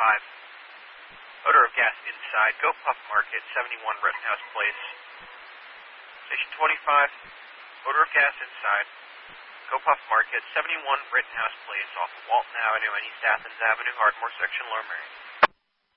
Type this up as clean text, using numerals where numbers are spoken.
Odor of gas inside. Go Puff Market, 71 Rittenhouse Place. Station 25. Odor of gas inside. Go Puff Market, 71 Rittenhouse Place, off of Walton Avenue and East Athens Avenue, Ardmore section, Lower Merion.